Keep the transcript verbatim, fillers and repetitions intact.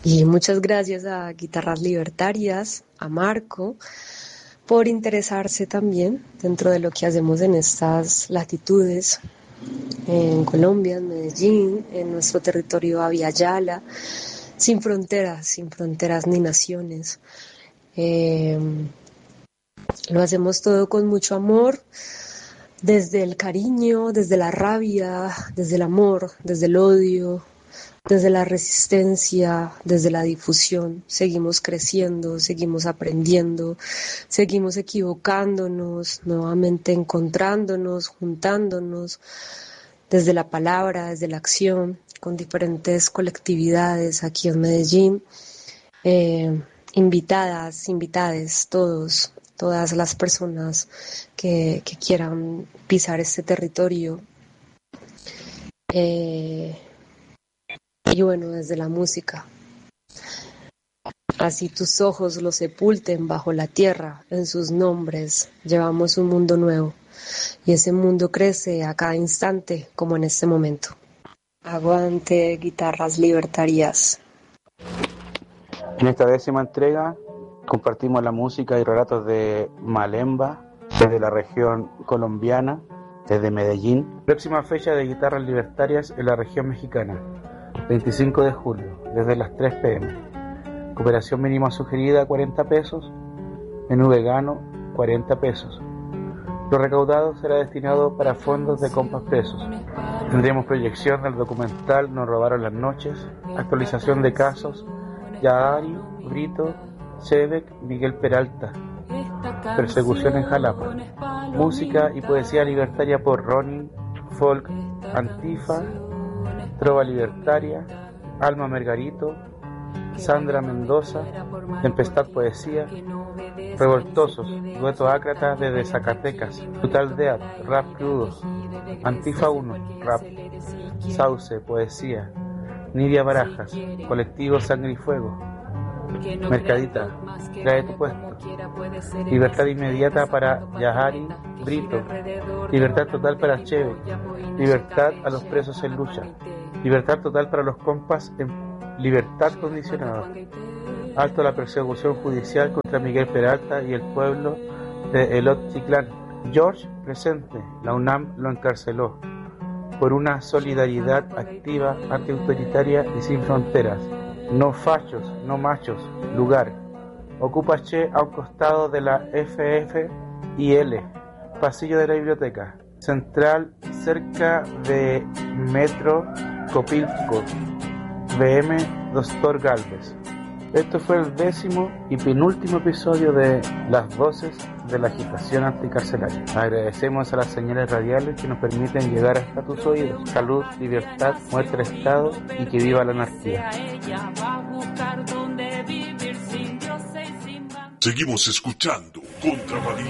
Y muchas gracias a Guitarras Libertarias, a Marco, por interesarse también dentro de lo que hacemos en estas latitudes, en Colombia, en Medellín, en nuestro territorio Abya-Yala, sin fronteras, sin fronteras ni naciones. Eh, lo hacemos todo con mucho amor, desde el cariño, desde la rabia, desde el amor, desde el odio, desde la resistencia, desde la difusión. Seguimos creciendo, seguimos aprendiendo, seguimos equivocándonos, nuevamente encontrándonos, juntándonos, desde la palabra, desde la acción, con diferentes colectividades aquí en Medellín, eh, invitadas, invitades, todos, todas las personas que, que quieran pisar este territorio. Eh, y bueno, desde la música. Así tus ojos los sepulten bajo la tierra, en sus nombres llevamos un mundo nuevo. Y ese mundo crece a cada instante, como en este momento. Aguante, Guitarras Libertarias. En esta décima entrega compartimos la música y relatos de Malemba, desde la región colombiana, desde Medellín. Próxima fecha de Guitarras Libertarias en la región mexicana, veinticinco de julio, desde las tres pe eme. Cooperación mínima sugerida cuarenta pesos, menú vegano cuarenta pesos. Lo recaudado será destinado para fondos de compas presos. Tendremos proyección del documental Nos robaron las noches, actualización de casos Yahari, Brito, Cedec, Miguel Peralta, persecución en Jalapa, música y poesía libertaria por Ronin, folk, Antifa, trova libertaria, Alma Mergarito, Sandra Mendoza, Tempestad Poesía, Revoltosos, dueto ácrata desde Zacatecas, Brutal Death, rap crudo, Antifa uno, rap, Sauce, poesía, Nidia Barajas, colectivo Sangre y Fuego, Mercadita, trae tu puesto, libertad inmediata para Yahari, Brito, libertad total para Cheve, libertad a los presos en lucha, libertad total para los compas en libertad condicionada, alto a la persecución judicial contra Miguel Peralta y el pueblo de Elot Chiclán. George presente, la UNAM lo encarceló por una solidaridad activa, antiautoritaria y sin fronteras. No fachos, no machos, lugar. Ocupa Che a un costado de la efe efe i ele, pasillo de la biblioteca. Central cerca de Metro Copilco, be eme Doctor Galvez. Esto fue el décimo y penúltimo episodio de Las Voces de la Agitación Anticarcelaria. Agradecemos a las señales radiales que nos permiten llegar hasta tus oídos. Salud, libertad, muerte al Estado y que viva la anarquía. Seguimos escuchando Contrabandistas.